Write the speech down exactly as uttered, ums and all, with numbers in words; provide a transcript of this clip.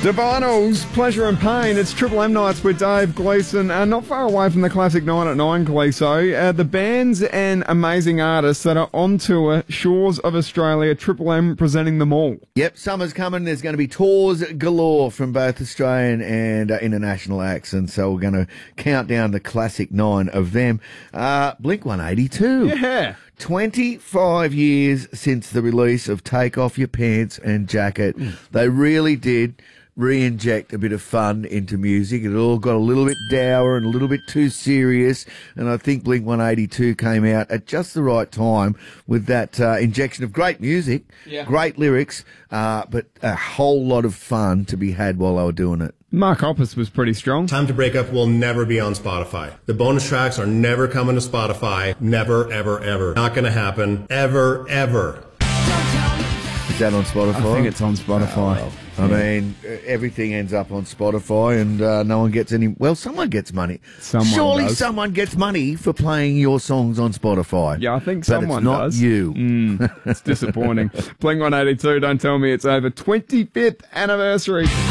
Divinyls, Pleasure and Pain. It's Triple M Nights with Dave Gleeson. Uh, not far away from the classic nine at nine, Gleeso. Uh, the bands and amazing artists that are on tour, Shores of Australia, Triple M presenting them all. Yep, summer's coming. There's going to be tours galore from both Australian and uh, international acts, and so we're going to count down the classic nine of them. Uh, Blink one eighty-two. Yeah. twenty-five years since the release of Take Off Your Pants and Jacket. Mm. They really did re-inject a bit of fun into music. It all got a little bit dour and a little bit too serious, and I think Blink one eighty-two came out at just the right time with that uh, injection of great music, yeah. great lyrics, uh, but a whole lot of fun to be had while they were doing it. Mark Hoppus was pretty strong. Time to Break Up will never be on Spotify. The bonus tracks are never coming to Spotify. Never, ever, ever. Not going to happen. Ever, ever. Is that on Spotify? I think it's on Spotify. Oh, well. I yeah. mean, everything ends up on Spotify, and uh, no one gets any... Well, someone gets money. Someone Surely does. someone gets money for playing your songs on Spotify. Yeah, I think but someone it's not does. you. Mm, it's disappointing. Blink one eighty-two, don't tell me it's over. twenty-fifth anniversary.